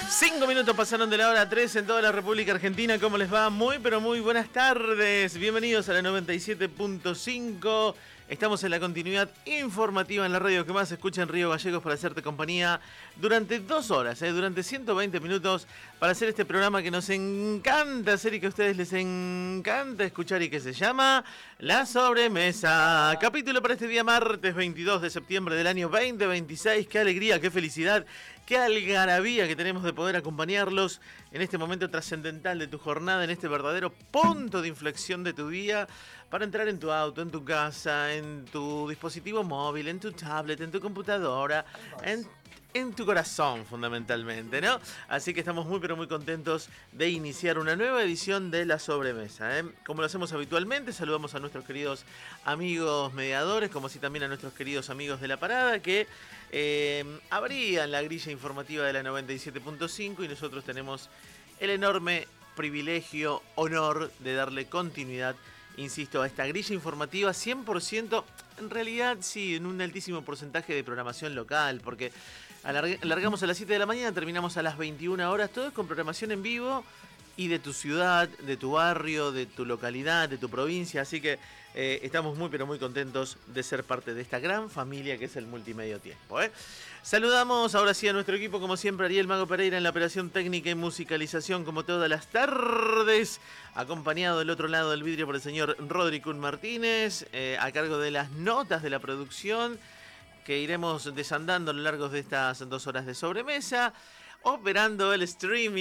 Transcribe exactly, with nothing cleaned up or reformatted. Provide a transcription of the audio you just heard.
Cinco minutos pasaron de la hora tres en toda la República Argentina. ¿Cómo les va? Muy, pero muy buenas tardes. Bienvenidos a la noventa y siete punto cinco. Estamos en la continuidad informativa en la radio que más se escucha en Río Gallegos para hacerte compañía durante dos horas, ¿eh? durante ciento veinte minutos para hacer este programa que nos encanta hacer y que a ustedes les encanta escuchar y que se llama La Sobremesa. Capítulo para este día martes veintidós de septiembre del año veinte veintiséis. Qué alegría, qué felicidad, qué algarabía que tenemos de poder acompañarlos en este momento trascendental de tu jornada, en este verdadero punto de inflexión de tu día, para entrar en tu auto, en tu casa, en tu dispositivo móvil, en tu tablet, en tu computadora, en, en tu corazón fundamentalmente, ¿no? Así que estamos muy pero muy contentos de iniciar una nueva edición de La Sobremesa, ¿eh? Como lo hacemos habitualmente, saludamos a nuestros queridos amigos mediadores, como así también a nuestros queridos amigos de La Parada, que eh, abrían la grilla informativa de la noventa y siete punto cinco y nosotros tenemos el enorme privilegio, honor de darle continuidad, insisto, a esta grilla informativa cien por ciento, en realidad sí, en un altísimo porcentaje de programación local, porque alarg- alargamos a las siete de la mañana, terminamos a las veintiuna horas, todo es con programación en vivo y de tu ciudad, de tu barrio, de tu localidad, de tu provincia, así que eh, estamos muy pero muy contentos de ser parte de esta gran familia que es el Multimedio Tiempo, ¿eh? Saludamos ahora sí a nuestro equipo, como siempre, Ariel Mago Pereira en la operación técnica y musicalización, como todas las tardes, acompañado del otro lado del vidrio por el señor Rodri Kun Martínez, eh, a cargo de las notas de la producción, que iremos desandando a lo largo de estas dos horas de sobremesa, operando el streaming.